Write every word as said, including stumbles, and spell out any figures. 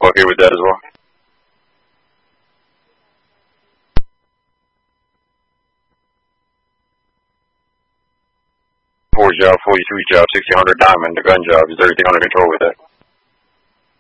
Okay with that as well? Four job, forty-three job, sixteen hundred diamond, the gun job. Is everything under control with that?